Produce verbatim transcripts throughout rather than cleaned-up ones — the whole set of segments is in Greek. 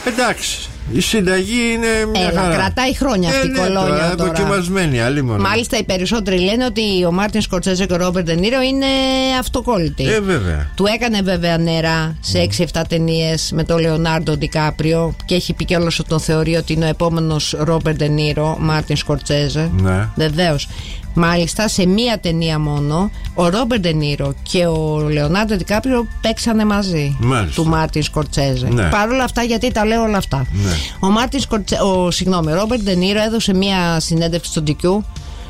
Εντάξει. Η συνταγή είναι μια Έλα, χαρά. κρατάει χρόνια αυτή η ε, ναι, κολόνια τώρα. Δοκιμασμένη, άλλη μόνο. Μάλιστα οι περισσότεροι λένε ότι ο Μάρτιν Σκορσέζε και ο Ρόμπερτ Ντε Νίρο είναι αυτοκόλλητοι. Ε, βέβαια. Του έκανε βέβαια νερά σε έξι εφτά ταινίες με τον Λεωνάρντο Ντικάπριο και έχει πει κιόλας ότι τον θεωρεί ότι είναι ο επόμενος Ρόμπερτ Ντε Νίρο, Μάρτιν Σκορσέζε. Ναι. Βεβαίως. Μάλιστα σε μία ταινία μόνο ο Ρόμπερτ Ντε Νίρο και ο Λεωνάρντο Ντικάπριο παίξανε μαζί. Μάλιστα. Του Μάρτιν Σκορσέζε. Ναι. Παρ' όλα αυτά, γιατί τα λέω όλα αυτά. Ναι. Ο Μάρτιν Σκορτσε... ο, συγγνώμη, Ρόμπερτ Ντε Νίρο έδωσε μία συνέντευξη στον ντι κιου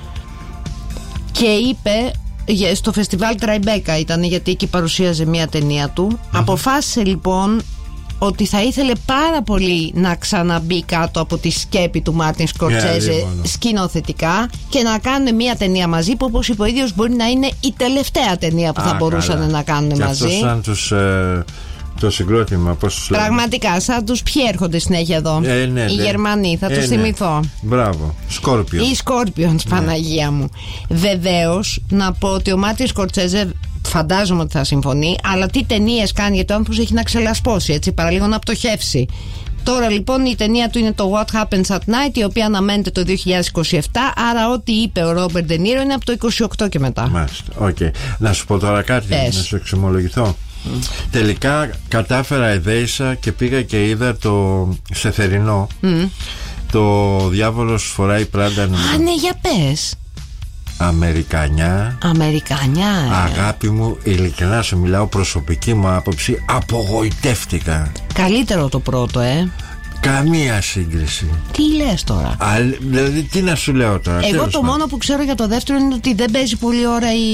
και είπε, στο φεστιβάλ Τραϊμπέκα ήταν, γιατί εκεί παρουσίαζε μία ταινία του. Mm-hmm. Αποφάσισε λοιπόν ότι θα ήθελε πάρα πολύ να ξαναμπεί κάτω από τη σκέπη του Μάρτιν Σκορσέζε yeah, σκηνοθετικά και να κάνουν μια ταινία μαζί που, όπως είπε ο ίδιος, μπορεί να είναι η τελευταία ταινία που Α, θα μπορούσαν καλά. να κάνουν και μαζί. Αυτό σαν τους, ε, το συγκρότημα, πώς τους λέμε. Πραγματικά, σαν τους ποιοι έρχονται συνέχεια εδώ. Ε, ναι, οι ναι. Γερμανοί, θα ε, τους ναι. θυμηθώ. Μπράβο, Σκόρπιον. Οι Σκόρπιον, ναι. Παναγία μου. Βεβαίως, να πω ότι ο Μάρτιν Σκορσέζε, φαντάζομαι ότι θα συμφωνεί, αλλά τι ταινίες κάνει, γιατί ο άνθρωπος έχει να ξελασπώσει, έτσι, παραλίγο να πτωχεύσει. Τώρα λοιπόν η ταινία του είναι το What Happens at Night, η οποία αναμένεται το δύο χιλιάδες είκοσι επτά, άρα ό,τι είπε ο Ρόμπερτ Ντε Νίρο είναι από το είκοσι οκτώ και μετά. Μάλιστα, οκ. Okay. Να σου πω τώρα κάτι, Πες. να σου εξομολογηθώ. Mm. Τελικά κατάφερα, εδέησα και πήγα και είδα το σε θερινό mm. το Διάβολος φοράει πράντα. Α, ναι, για πες. Αμερικανιά. Αμερικανιά, ε. Αγάπη μου, ειλικρινά σου μιλάω, προσωπική μου άποψη, απογοητεύτηκα. Καλύτερο το πρώτο, ε. Καμία σύγκριση. Τι λες τώρα? Α, δηλαδή, τι να σου λέω τώρα. Εγώ το μόνο που ξέρω για το δεύτερο είναι ότι δεν παίζει πολλή ώρα η.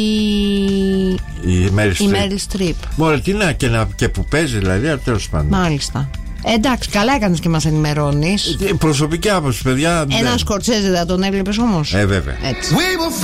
Η Μέριλ Στριπ. Μωρέ, τι να και, να και που παίζει, δηλαδή, τέλος πάντων. Μάλιστα. Εντάξει, καλά έκανες και μας ενημερώνεις. Προσωπική άποψη, παιδιά. Ένα Σκορσέζε δεν τον έβλεπες όμως? Ε, βέβαια. Έτσι.